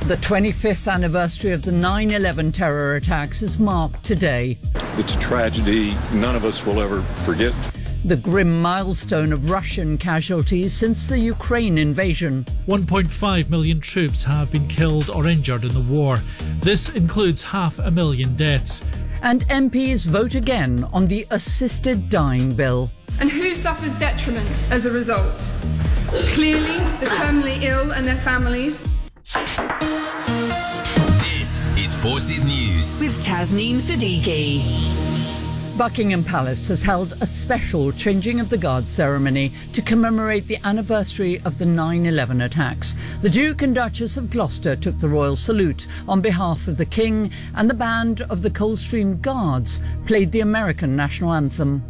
The 25th anniversary of the 9/11 terror attacks is marked today. It's a tragedy none of us will ever forget. The grim milestone of Russian casualties since the Ukraine invasion. 1.5 million troops have been killed or injured in the war. This includes 500,000 deaths. And MPs vote again on the assisted dying bill. And who suffers detriment as a result? Clearly, the terminally ill and their families. This is Forces News with Tasneem Siddiqui. Buckingham Palace has held a special changing of the guard ceremony to commemorate the anniversary of the 9/11 attacks. The Duke and Duchess of Gloucester took the royal salute on behalf of the King, and the band of the Coldstream Guards played the American national anthem.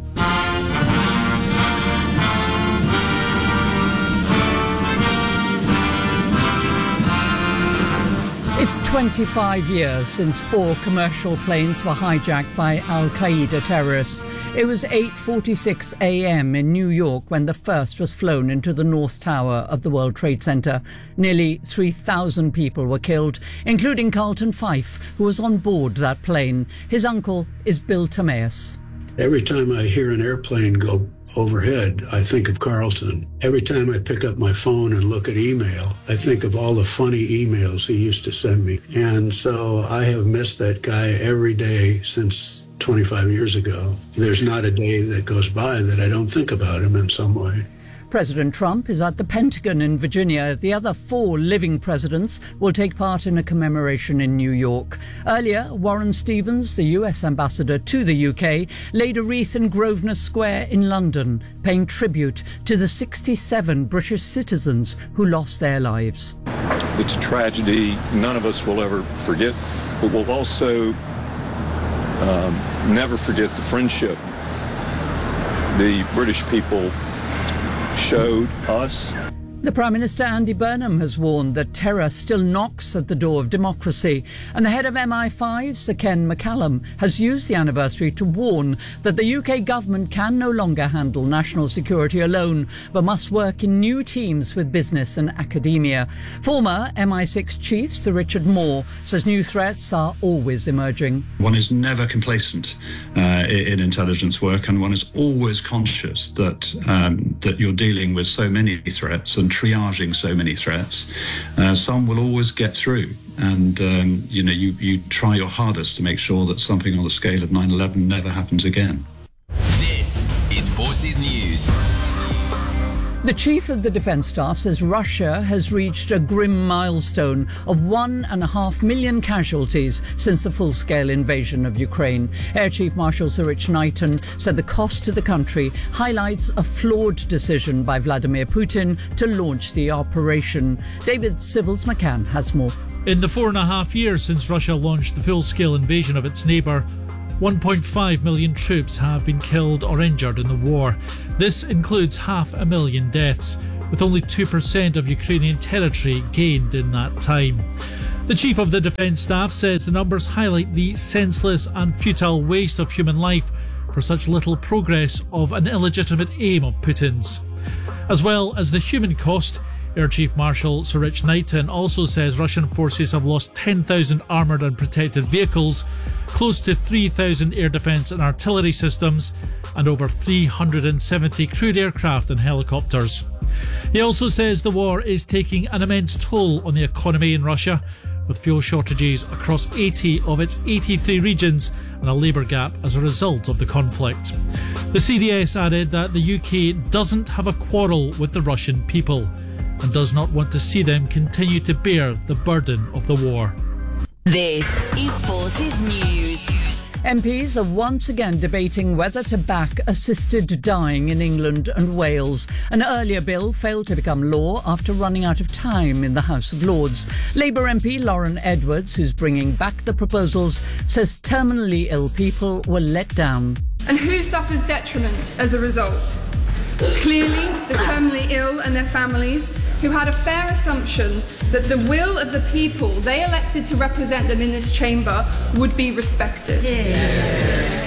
It's 25 years since 4 commercial planes were hijacked by Al-Qaeda terrorists. It was 8:46 a.m. in New York when the first was flown into the North Tower of the World Trade Center. Nearly 3,000 people were killed, including Carlton Fife, who was on board that plane. His uncle is Bill Timaeus. Every time I hear an airplane go overhead, I think of Carlton. Every time I pick up my phone and look at email, I think of all the funny emails he used to send me. And so I have missed that guy every day since 25 years ago. There's not a day that goes by that I don't think about him in some way. President Trump is at the Pentagon in Virginia. The other 4 living presidents will take part in a commemoration in New York. Earlier, Warren Stevens, the US ambassador to the UK, laid a wreath in Grosvenor Square in London, paying tribute to the 67 British citizens who lost their lives. It's a tragedy none of us will ever forget, but we'll also never forget the friendship the British people showed us. The Prime Minister Andy Burnham has warned that terror still knocks at the door of democracy, and the head of MI5, Sir Ken McCallum, has used the anniversary to warn that the UK government can no longer handle national security alone, but must work in new teams with business and academia. Former MI6 chief Sir Richard Moore says new threats are always emerging. One is never complacent in intelligence work, and one is always conscious that you're dealing with so many threats and triaging so many threats. Some will always get through, and you try your hardest to make sure that something on the scale of 9/11 never happens again. This is Forces News. The chief of the Defence Staff says Russia has reached a grim milestone of 1.5 million casualties since the full-scale invasion of Ukraine. Air Chief Marshal Sir Rich Knighton said the cost to the country highlights a flawed decision by Vladimir Putin to launch the operation. David Civils McCann has more. In the 4.5 years since Russia launched the full-scale invasion of its neighbour, 1.5 million troops have been killed or injured in the war. This includes 500,000 deaths, with only 2% of Ukrainian territory gained in that time. The Chief of the Defence Staff says the numbers highlight the senseless and futile waste of human life for such little progress of an illegitimate aim of Putin's. As well as the human cost, Air Chief Marshal Sir Rich Knighton also says Russian forces have lost 10,000 armoured and protected vehicles, close to 3,000 air defence and artillery systems, and over 370 crewed aircraft and helicopters. He also says the war is taking an immense toll on the economy in Russia, with fuel shortages across 80 of its 83 regions and a labour gap as a result of the conflict. The CDS added that the UK doesn't have a quarrel with the Russian people and does not want to see them continue to bear the burden of the war. This is Forces News. MPs are once again debating whether to back assisted dying in England and Wales. An earlier bill failed to become law after running out of time in the House of Lords. Labour MP Lauren Edwards, who's bringing back the proposals, says terminally ill people were let down. And who suffers detriment as a result? Clearly, the terminally ill and their families, who had a fair assumption that the will of the people they elected to represent them in this chamber would be respected. Yeah.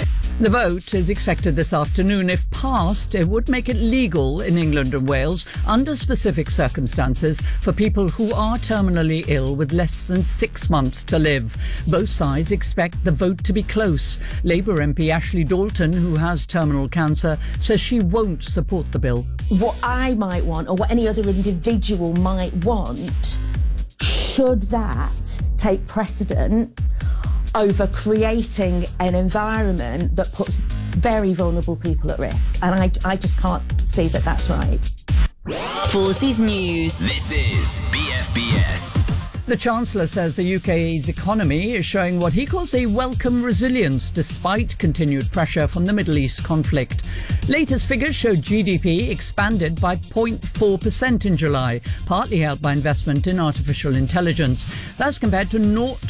The vote is expected this afternoon. If passed, it would make it legal in England and Wales under specific circumstances for people who are terminally ill with less than 6 months to live. Both sides expect the vote to be close. Labour MP Ashley Dalton, who has terminal cancer, says she won't support the bill. What I might want, or what any other individual might want, should that take precedent over creating an environment that puts very vulnerable people at risk. And I just can't see that that's right. Forces News. This is BFBS. The Chancellor says the UK's economy is showing what he calls a welcome resilience despite continued pressure from the Middle East conflict. Latest figures show GDP expanded by 0.4% in July, partly helped by investment in artificial intelligence. That's compared to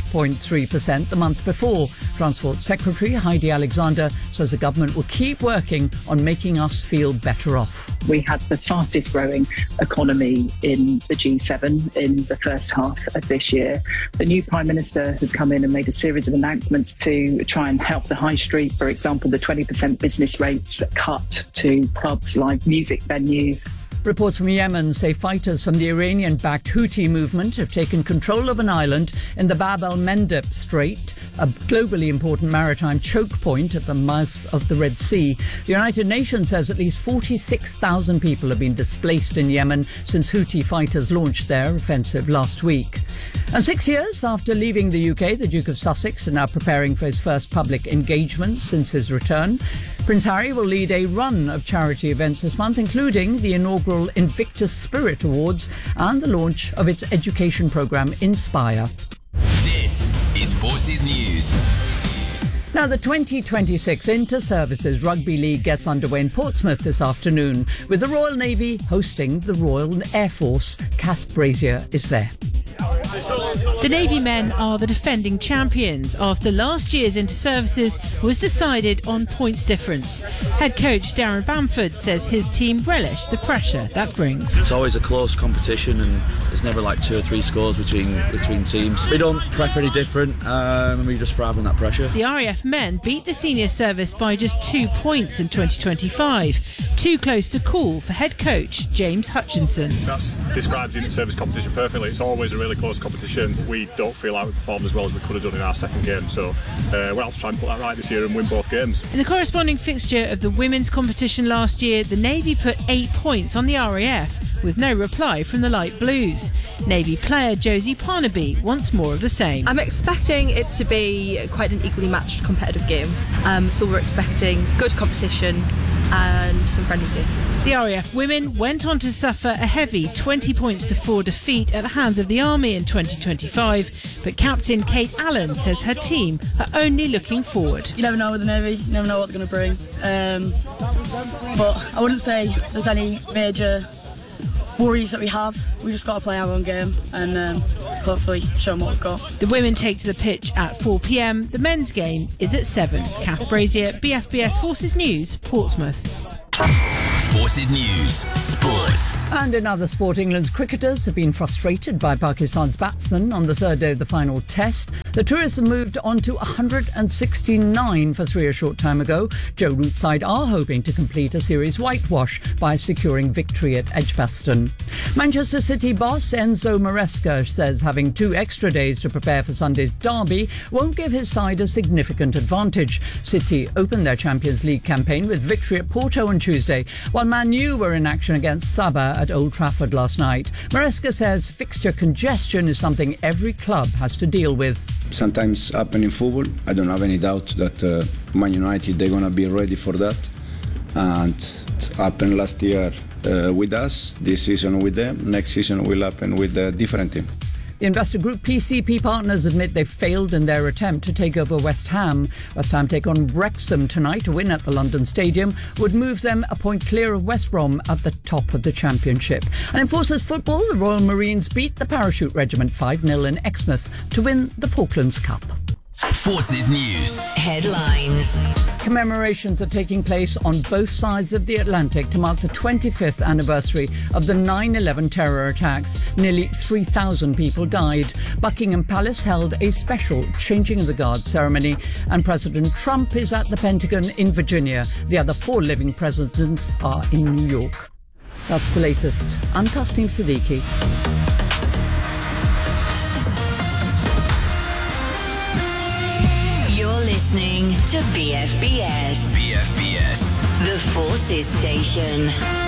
0.3% the month before. Transport Secretary Heidi Alexander says the government will keep working on making us feel better off. We had the fastest growing economy in the G7 in the first half of this year. The new Prime Minister has come in and made a series of announcements to try and help the high street. For example, the 20% business rates cut to pubs, live music venues. Reports from Yemen say fighters from the Iranian-backed Houthi movement have taken control of an island in the Bab el-Mandeb Strait, a globally important maritime choke point at the mouth of the Red Sea. The United Nations says at least 46,000 people have been displaced in Yemen since Houthi fighters launched their offensive last week. And 6 years after leaving the UK, the Duke of Sussex is now preparing for his first public engagement since his return. Prince Harry will lead a run of charity events this month, including the inaugural Invictus Spirit Awards and the launch of its education programme Inspire. This is Forces News. Now, the 2026 Inter-Services Rugby League gets underway in Portsmouth this afternoon, with the Royal Navy hosting the Royal Air Force. Kath Brazier is there. The Navy men are the defending champions after last year's Inter-Services was decided on points difference. Head coach Darren Bamford says his team relish the pressure that brings. It's always a close competition and there's never like 2 or 3 scores between teams. We don't prep any different and we just thrive on that pressure. The RAF men beat the senior service by just 2 points in 2025. Too close to call for head coach James Hutchinson. That describes the Inter-Service competition perfectly. It's always a really close competition. We don't feel like we performed as well as we could have done in our second game, so we'll have to try and put that right this year and win both games. In the corresponding fixture of the women's competition last year, the Navy put 8 points on the RAF with no reply from the Light Blues. Navy player Josie Parnaby wants more of the same. I'm expecting it to be quite an equally matched competitive game, so we're expecting good competition and some friendly faces. The RAF women went on to suffer a heavy 20-4 defeat at the hands of the Army in 2025, but Captain Kate Allen says her team are only looking forward. You never know with the Navy, you never know what they're going to bring, but I wouldn't say there's any major worries that we have. We just got to play our own game and hopefully show them what we've got. The women take to the pitch at 4 p.m. The men's game is at 7. Kath Brazier, BFBS Forces News, Portsmouth. Forces News, Sports. And in other sport, England's cricketers have been frustrated by Pakistan's batsmen on the third day of the final test. The tourists have moved on to 169 for 3 a short time ago. Joe Root's side are hoping to complete a series whitewash by securing victory at Edgbaston. Manchester City boss Enzo Maresca says having 2 extra days to prepare for Sunday's derby won't give his side a significant advantage. City opened their Champions League campaign with victory at Porto on Tuesday, while Man U were in action against Sabah at Old Trafford last night. Maresca says fixture congestion is something every club has to deal with. Sometimes happen in football. I don't have any doubt that Man United, they're going to be ready for that. And it happened last year with us, this season with them. Next season will happen with a different team. The investor group PCP Partners admit they've failed in their attempt to take over West Ham. West Ham take on Wrexham tonight. A win at the London Stadium would move them a point clear of West Brom at the top of the Championship. And in Forces football, the Royal Marines beat the Parachute Regiment 5-0 in Exmouth to win the Falklands Cup. Forces News. Headlines. Commemorations are taking place on both sides of the Atlantic to mark the 25th anniversary of the 9/11 terror attacks. Nearly 3,000 people died. Buckingham Palace held a special changing of the guard ceremony, and President Trump is at the Pentagon in Virginia. The other 4 living presidents are in New York. That's the latest. I'm Tasneem Siddiqui. You're listening to BFBS. BFBS. The Forces Station.